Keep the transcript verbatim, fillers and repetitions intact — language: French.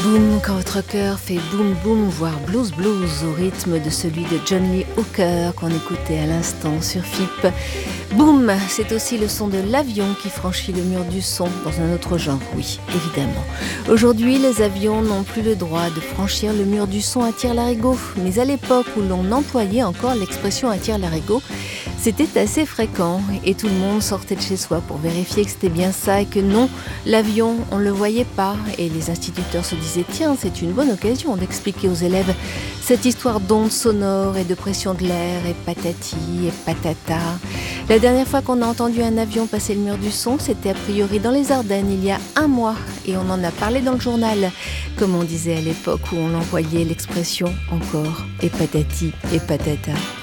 Boum quand votre cœur fait boum boum, voire blues blues au rythme de celui de John Lee Hooker qu'on écoutait à l'instant sur F I P. Boum, c'est aussi le son de l'avion qui franchit le mur du son dans un autre genre, oui, évidemment. Aujourd'hui, les avions n'ont plus le droit de franchir le mur du son à tire-larigot, mais à l'époque où l'on employait encore l'expression à tire-larigot, c'était assez fréquent et tout le monde sortait de chez soi pour vérifier que c'était bien ça et que non, l'avion, on ne le voyait pas. Et les instituteurs se disaient, tiens, c'est une bonne occasion d'expliquer aux élèves cette histoire d'ondes sonores et de pression de l'air et patati et patata. La dernière fois qu'on a entendu un avion passer le mur du son, c'était a priori dans les Ardennes il y a un mois et on en a parlé dans le journal, comme on disait à l'époque où on envoyait l'expression encore et patati et patata.